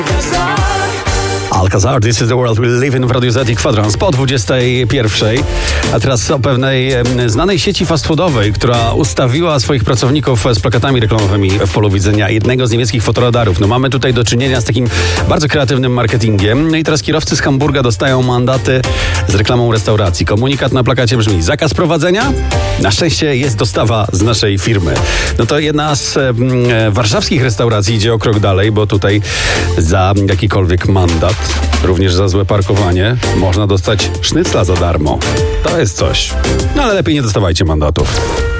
Alcazar, This is the World We Live in w Radiu Z i Kwadrans po 21. A teraz o pewnej znanej sieci fast foodowej, która ustawiła swoich pracowników z plakatami reklamowymi w polu widzenia jednego z niemieckich fotoradarów. No mamy tutaj do czynienia z takim bardzo kreatywnym marketingiem. No i teraz kierowcy z Hamburga dostają mandaty z reklamą restauracji. Komunikat na plakacie brzmi: zakaz prowadzenia? Na szczęście jest dostawa z naszej firmy. No to jedna z warszawskich restauracji idzie o krok dalej, bo tutaj za jakikolwiek mandat, również za złe parkowanie, można dostać sznycla za darmo. To jest coś. No ale lepiej nie dostawajcie mandatów.